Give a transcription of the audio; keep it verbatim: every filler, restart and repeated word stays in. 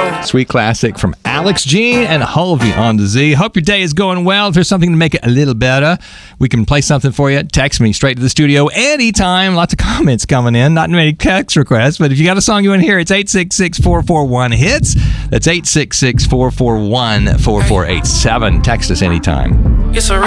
Sweet classic from Alex Jean and Hulvey on the Z. Hope your day is going well. If there's something to make it a little better, we can play something for you. Text me straight to the studio anytime. Lots of comments coming in. Not many text requests, but if you got a song you want to hear, it's eight six six, four four one, hits. That's eight six six, four four one, four four eight seven. Text us anytime. It's a